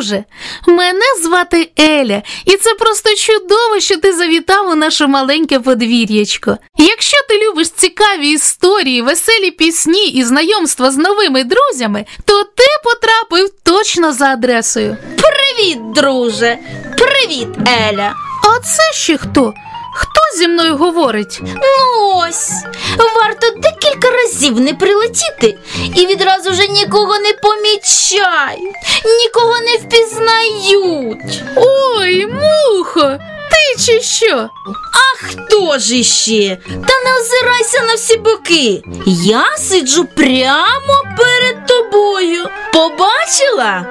друже, мене звати Еля, і це просто чудово, що ти завітав у наше маленьке подвір'ячко. Якщо ти любиш цікаві історії, веселі пісні і знайомства з новими друзями, то ти потрапив точно за адресою. Привіт, друже! Привіт, Еля! А це ще хто? Хто зі мною говорить? Ну ось, варто декілька разів не прилетіти і відразу вже нікого не помічають, нікого не впізнають. Ой, Мухо, ти чи що? А хто ж іще? Та не озирайся на всі боки. Я сиджу прямо перед тобою. Побачила?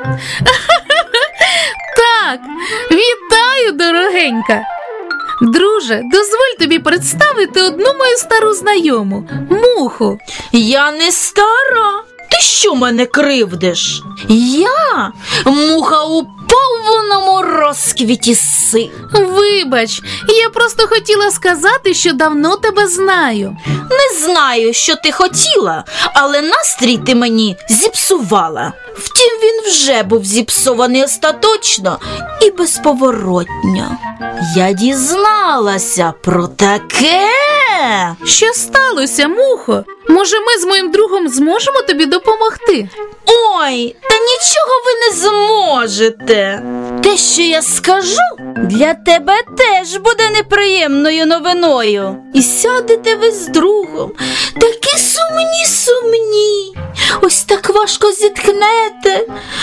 Так, вітаю, дорогенька. Друже, дозволь тобі представити одну мою стару знайому, Муху. Я не стара. Ти що мене кривдиш? Я муха у повному розквіті сил. Вибач, я просто хотіла сказати, що давно тебе знаю. Не знаю, що ти хотіла, але настрій ти мені зіпсувала. Втім, він вже був зіпсований остаточно і безповоротньо. Я дізналася про таке. Що сталося, Мухо? Може, ми з моїм другом зможемо тобі допомогти? Ой, та нічого ви не зможете. Те, що я скажу, для тебе теж буде неприємною новиною. І сядете ви з другом, такі сумні. Ось так важко зітхнете.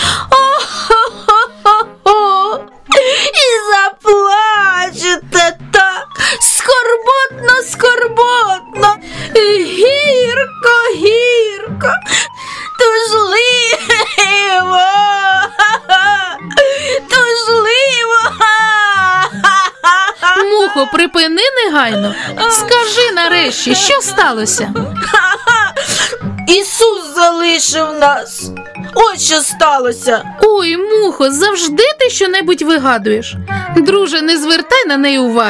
О-хо-хо-хо. І заплачете так скорботно, гірко, тужливо. Мухо, припини негайно. Скажи нарешті, що сталося? Ісус залишив нас. Ось що сталося. Ой, Мухо, завжди ти щонебудь вигадуєш. Друже, не звертай на неї уваги.